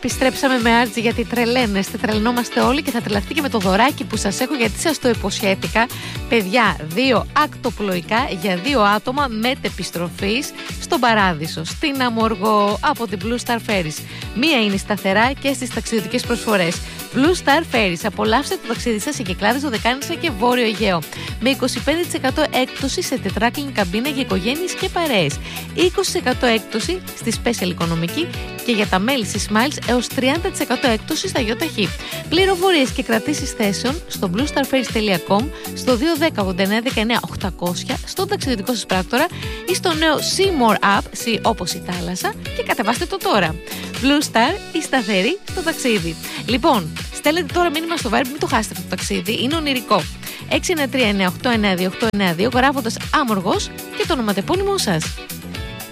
επιστρέψαμε με Άρτζη γιατί τρελαίνεστε, τρελνόμαστε όλοι και θα τρελαθείτε και με το δωράκι που σας έχω γιατί σας το υποσχέθηκα. Παιδιά, 2 ακτοπλοϊκά για 2 άτομα μετεπιστροφής στον Παράδεισο, στην Αμοργό από την Blue Star Ferries. Μία είναι σταθερά και στις ταξιδιωτικές προσφορές. Blue Star Ferries, απολαύστε το ταξίδι σας σε Κυκλάδες, Δωδεκάνησα και Βόρειο Αιγαίο. Με 25% έκπτωση σε τετράκλινη καμπίνα για οικογένειες και παρέες. 20% έκπτωση στη Special Οικονομική και για τα μέλη της Smiles έως 30% έκπτωση στα ΙΟΤΑΧΗ. Πληροφορίες και κρατήσεις θέσεων στο bluestarferries.com, στο 210-89-19-800, στον ταξιδιωτικό σας πράκτορα ή στο νέο See More App, See όπως η θάλασσα, και κατεβάστε το τώρα. Blue Star, η σταθερή στο ταξίδι. Λοιπόν, στέλνετε τώρα μήνυμα στο Viber, μην το χάσετε αυτό το ταξίδι, είναι ονειρικό. 693-9892-892, γράφοντας Άμοργος και το ονοματεπώνυμό σας.